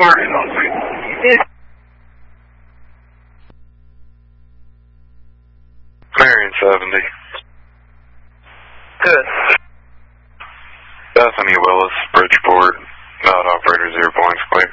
Marion 70. Good. Bethany Willis, Bridgeport. Operator 0 points clear.